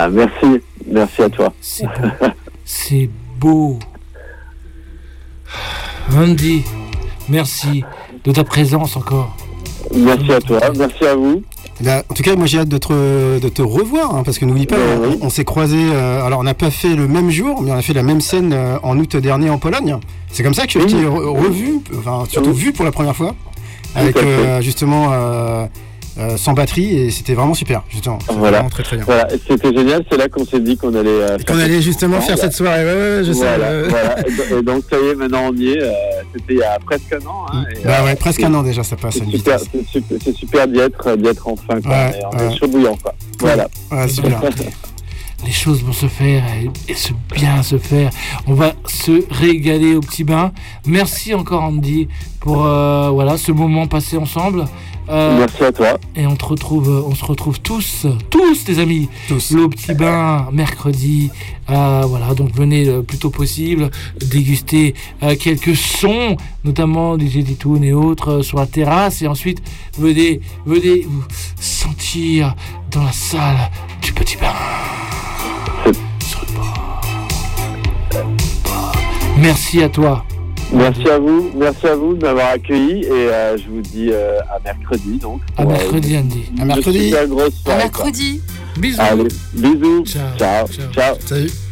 Ah, merci à toi. C'est beau. Andy, merci de ta présence encore. Merci à toi, merci à vous. Là, en tout cas, moi j'ai hâte de te revoir, hein, parce que n'oublie pas, on s'est croisés, alors on n'a pas fait le même jour, mais on a fait la même scène en août dernier en Pologne. C'est comme ça que je t'ai revu, enfin surtout vu pour la première fois, avec justement sans batterie, et c'était vraiment super, justement. Voilà, vraiment très très bien. Voilà. C'était génial, c'est là qu'on s'est dit qu'on allait... justement faire cette soirée, je sais. Voilà. Et donc ça y est, maintenant on y est, c'était il y a presque un an. Hein, presque un an déjà, ça passe à une vitesse. C'est super d'y être enfin, quoi. On est chaud bouillant, quoi. Voilà. Super. Les choses vont se faire et bien se faire. On va se régaler au petit bain. Merci encore Andy pour ce moment passé ensemble. Merci à toi. Et on se retrouve tous les amis. Tous. Le petit bain mercredi. Donc venez le plus tôt possible déguster quelques sons, notamment des Jetitoon et autres sur la terrasse. Et ensuite venez vous sentir dans la salle du petit bain. Sur le bord. Merci à toi. Merci à vous de m'avoir accueilli, et je vous dis à mercredi donc. À mercredi Andy. À mercredi. Grosse soirée, à mercredi. Bisous. Allez, bisous. Ciao. Salut.